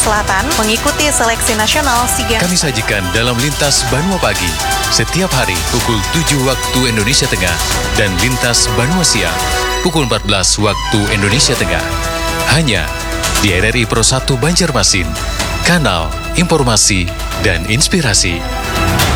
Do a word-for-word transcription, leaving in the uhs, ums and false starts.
Selatan mengikuti seleksi nasional SEA Games. Kami sajikan dalam Lintas Banua Pagi setiap hari pukul tujuh waktu Indonesia Tengah dan Lintas Banua Siang pukul empat belas waktu Indonesia Tengah. Hanya di R R I Pro satu Banjarmasin, kanal informasi dan inspirasi.